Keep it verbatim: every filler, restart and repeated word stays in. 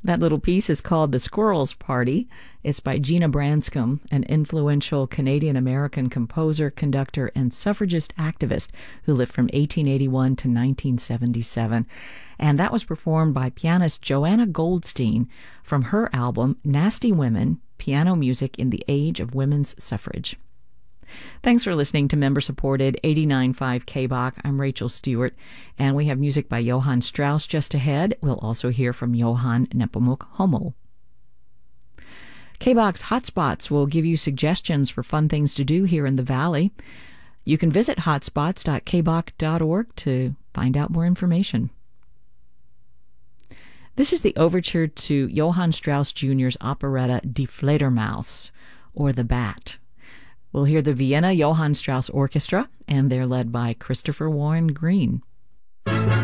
That little piece is called The Squirrels Party. It's by Gina Branscombe, an influential Canadian-American composer, conductor, and suffragist activist who lived from eighteen eighty-one to nineteen seventy-seven. And that was performed by pianist Joanna Goldstein from her album Nasty Women, Piano Music in the Age of Women's Suffrage. Thanks for listening to member-supported eighty-nine point five K B O C. I'm Rachel Stewart, and we have music by Johann Strauss just ahead. We'll also hear from Johann Nepomuk Hummel. K B O C's Hotspots will give you suggestions for fun things to do here in the Valley. You can visit hotspots dot k b o c dot org to find out more information. This is the overture to Johann Strauss Junior's operetta Die Fledermaus, or The Bat. We'll hear the Vienna Johann Strauss Orchestra, and they're led by Christopher Warren Green.